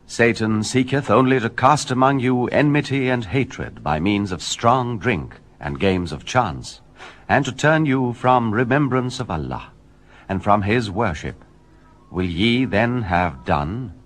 Satan seeketh only to cast among you enmity and hatred by means of strong drink and games of chance, and to turn you from remembrance of Allah, and from his worship. Will ye then have done?